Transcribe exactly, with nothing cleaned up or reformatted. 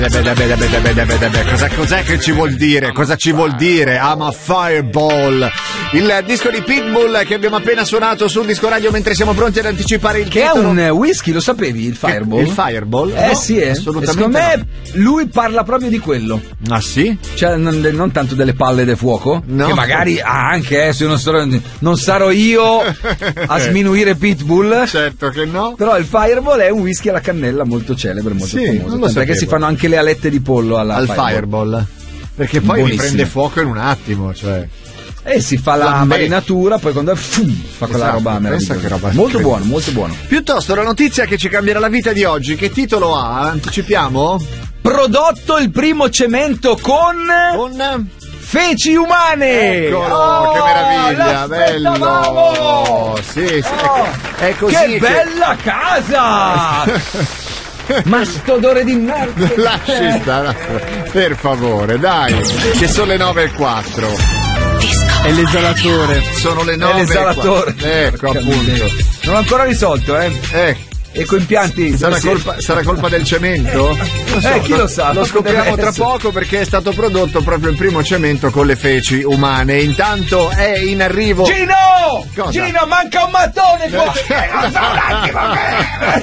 Beh, beh, beh, beh, beh, beh, beh. Cosa, cos'è che ci vuol dire? Cosa ci vuol dire? I'm a Fireball. Il disco di Pitbull che abbiamo appena suonato sul disco radio mentre siamo pronti ad anticipare il che titolo. Che è un whisky, lo sapevi, il Fireball? Il Fireball? Eh no, sì, eh. assolutamente. Secondo me no. lui parla proprio di quello. Ah sì? Cioè non, non tanto delle palle de fuoco, no. Che magari ah, anche eh, se non, sarò, non sarò io a sminuire Pitbull. Certo che no. Però il Fireball è un whisky alla cannella molto celebre, molto sì, famoso. Perché si fanno anche le alette di pollo alla al Fireball. Fireball. Perché poi Buonissimo. prende fuoco in un attimo, cioè. E si fa la Lambè. marinatura, poi quando fum, fa quella Esatto, roba meravigliosa. che roba molto incredibile. buono, molto buono. Piuttosto la notizia che ci cambierà la vita di oggi, che titolo ha? Anticipiamo? Prodotto il primo cemento con Con feci umane. Eccolo, oh, che meraviglia, bello. Sì, sì, oh, è, è così che, che bella casa. Ma sto odore di merda. Lasci stare, per favore, dai, che sono le nove e quattro. È l'esalatore. Sono le nove È l'esalatore. Ecco, appunto. Non ho ancora risolto, eh. Eh. Ecoimpianti. Sarà colpa, sarà colpa del cemento? Lo so, eh, chi lo sa? Lo scopriamo tra poco perché è stato prodotto proprio il primo cemento con le feci umane. Intanto è in arrivo. Gino! Cosa? Gino, manca un mattone qua! Eh, non so un attimo!